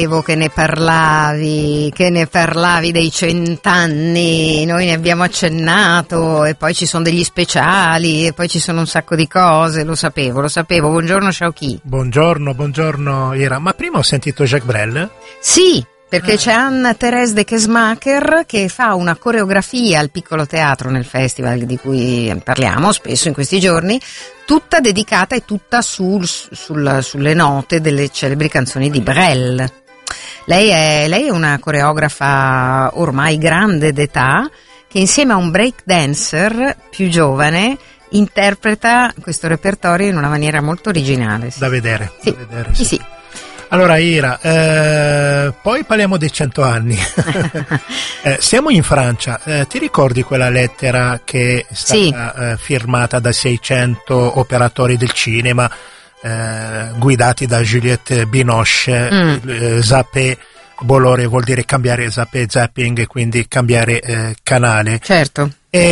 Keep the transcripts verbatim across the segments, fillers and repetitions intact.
Che ne parlavi, che ne parlavi dei cent'anni, noi ne abbiamo accennato e poi ci sono degli speciali e poi ci sono un sacco di cose, lo sapevo, lo sapevo. Buongiorno Sciauchi. Buongiorno, buongiorno Ira. Ma prima ho sentito Jacques Brel? Sì, perché ah. c'è Anne-Thérèse de Kesmacher che fa una coreografia al Piccolo Teatro nel festival di cui parliamo spesso in questi giorni, tutta dedicata e tutta sul, sul, sulle note delle celebri canzoni di Brel. Lei è, lei è una coreografa ormai grande d'età che insieme a un break dancer più giovane interpreta questo repertorio in una maniera molto originale. Sì. Da vedere. Sì. Da vedere, sì. sì. sì. Allora Ira, eh, poi parliamo dei cento anni. eh, siamo in Francia, eh, ti ricordi quella lettera che è stata sì. eh, firmata da seicento operatori del cinema? Eh, guidati da Juliette Binoche, mm. eh, zappé, Bolloré vuol dire cambiare zappé, zapping, quindi cambiare eh, canale. Certo.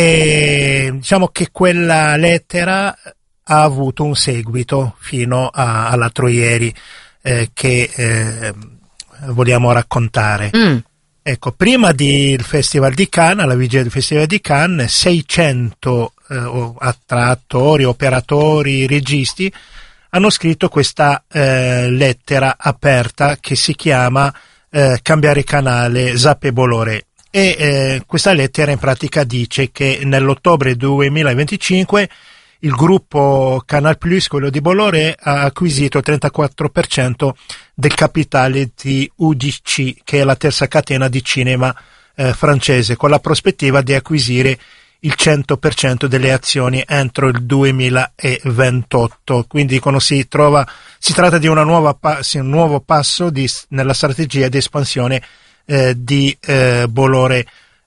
E diciamo che quella lettera ha avuto un seguito fino a, all'altro ieri eh, che eh, vogliamo raccontare. Mm. Ecco, prima del Festival di Cannes, alla vigilia del Festival di Cannes, seicento eh, tra attori, operatori, registi hanno scritto questa eh, lettera aperta che si chiama eh, Cambiare canale, zappé Bolloré. E eh, questa lettera in pratica dice che nell'ottobre duemilaventicinque il gruppo Canal Plus, quello di Bolloré, ha acquisito il trentaquattro per cento del capitale di U D C, che è la terza catena di cinema eh, francese, con la prospettiva di acquisire il cento per cento delle azioni entro il duemilaventotto. Quindi dicono si trova si tratta di una nuova sì, un nuovo passo di, nella strategia di espansione eh, di eh, Bolloré.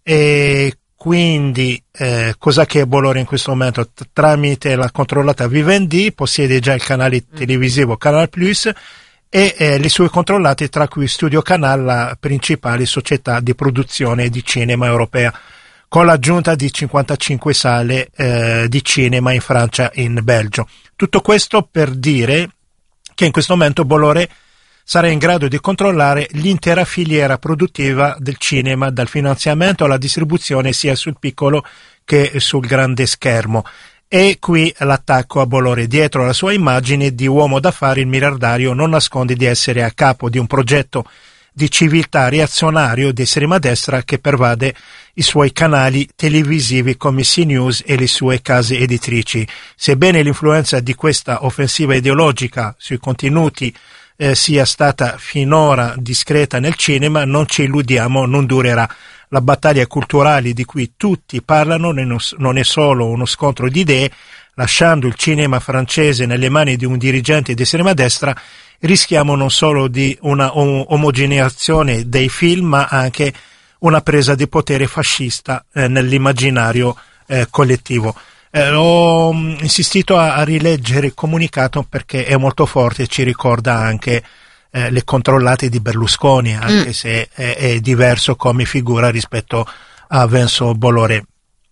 E quindi eh, cosa che Bolloré in questo momento t- tramite la controllata Vivendi possiede già il canale televisivo Canal Plus e eh, le sue controllate, tra cui Studio Canal, la principale società di produzione di cinema europea, con l'aggiunta di cinquantacinque sale eh, di cinema in Francia e in Belgio. Tutto questo per dire che in questo momento Bolloré sarà in grado di controllare l'intera filiera produttiva del cinema, dal finanziamento alla distribuzione sia sul piccolo che sul grande schermo. E qui l'attacco a Bolloré. Dietro la sua immagine di uomo d'affari, il miliardario non nasconde di essere a capo di un progetto di civiltà reazionario di estrema destra che pervade i suoi canali televisivi come C News e le sue case editrici. Sebbene l'influenza di questa offensiva ideologica sui contenuti eh, sia stata finora discreta nel cinema, non ci illudiamo, non durerà. La battaglia culturale di cui tutti parlano non è solo uno scontro di idee. Lasciando il cinema francese nelle mani di un dirigente di estrema destra, rischiamo non solo di una omogeneizazione dei film, ma anche una presa di potere fascista eh, nell'immaginario eh, collettivo. Eh, ho insistito a, a rileggere il comunicato perché è molto forte e ci ricorda anche eh, le controllate di Berlusconi, anche mm. se è, è diverso come figura rispetto a Vincent Bolloré.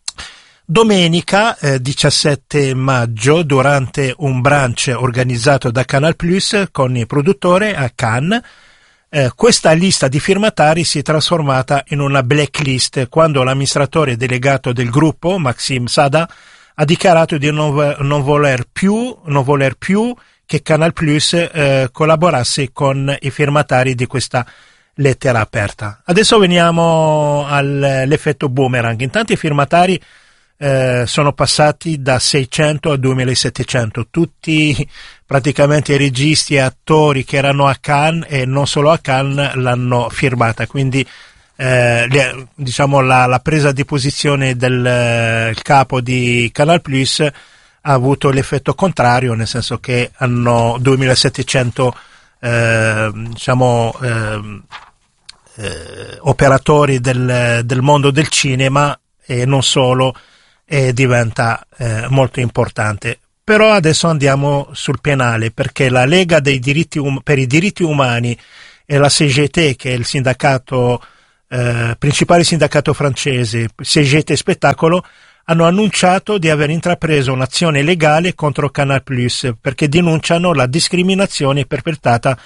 Domenica eh, diciassette maggio, durante un brunch organizzato da Canal Plus con il produttore a Cannes, eh, questa lista di firmatari si è trasformata in una blacklist quando l'amministratore delegato del gruppo, Maxime Sada, ha dichiarato di non, non voler più non voler più che Canal Plus eh, collaborasse con i firmatari di questa lettera aperta. Adesso veniamo all'effetto boomerang. Intanto i firmatari Eh, sono passati da seicento a duemilasettecento, tutti praticamente registi e attori che erano a Cannes e non solo a Cannes l'hanno firmata, quindi eh, diciamo la, la presa di posizione del eh, capo di Canal Plus ha avuto l'effetto contrario, nel senso che hanno duemilasettecento eh, diciamo eh, eh, operatori del, del mondo del cinema e non solo, e diventa eh, molto importante. Però adesso andiamo sul penale, perché la Lega dei diritti um- per i diritti umani e la C G T, che è il sindacato eh, principale sindacato francese, C G T Spettacolo, hanno annunciato di aver intrapreso un'azione legale contro Canal Plus perché denunciano la discriminazione perpetrata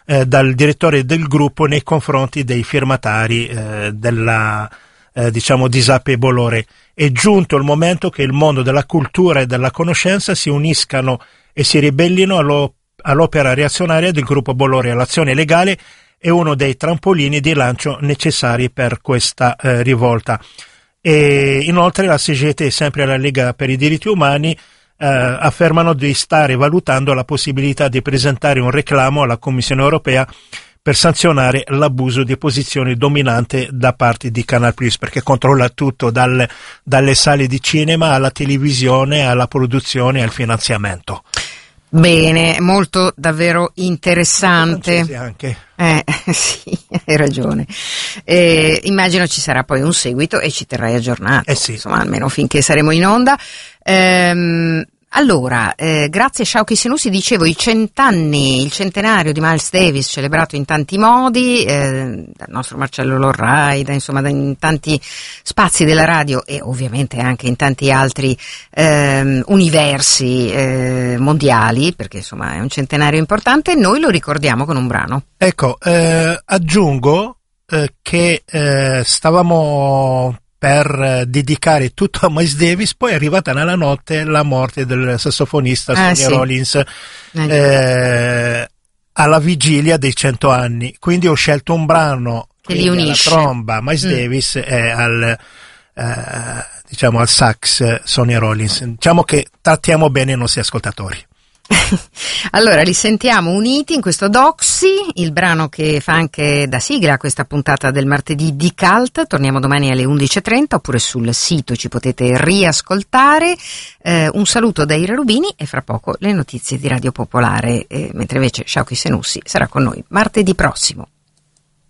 eh, dal direttore del gruppo nei confronti dei firmatari eh, della eh, diciamo di Zappe Bolloré. È giunto il momento che il mondo della cultura e della conoscenza si uniscano e si ribellino allo, all'opera reazionaria del gruppo Bolloré. L'azione legale è uno dei trampolini di lancio necessari per questa eh, rivolta. E inoltre la C G T, sempre la Lega per i diritti umani, eh, affermano di stare valutando la possibilità di presentare un reclamo alla Commissione europea per sanzionare l'abuso di posizione dominante da parte di Canal Plus, perché controlla tutto, dal, dalle sale di cinema alla televisione, alla produzione, al finanziamento. Bene, molto davvero interessante. Anche. Eh, sì, hai ragione. Eh, immagino ci sarà poi un seguito e ci terrai aggiornato, eh sì. insomma, almeno finché saremo in onda. Ehm, allora, eh, grazie a Shauki Senussi, dicevo, i cent'anni, il centenario di Miles Davis, celebrato in tanti modi, eh, dal nostro Marcello Lorraida, insomma, da, in tanti spazi della radio e ovviamente anche in tanti altri eh, universi eh, mondiali, perché insomma è un centenario importante, e noi lo ricordiamo con un brano. Ecco, eh, aggiungo eh, che eh, stavamo per dedicare tutto a Miles Davis, poi è arrivata nella notte la morte del sassofonista ah, Sonny sì. Rollins eh, alla vigilia dei cento anni, quindi ho scelto un brano che li unisce alla tromba Miles mm. Davis e al eh, diciamo al sax Sonny Rollins. Diciamo che trattiamo bene i nostri ascoltatori. Allora li sentiamo uniti in questo Doxy, il brano che fa anche da sigla a questa puntata del martedì di Cult. Torniamo domani alle undici e trenta oppure sul sito ci potete riascoltare. Eh, un saluto da Ira Rubini e fra poco le notizie di Radio Popolare, eh, mentre invece Shauki Senussi sarà con noi martedì prossimo.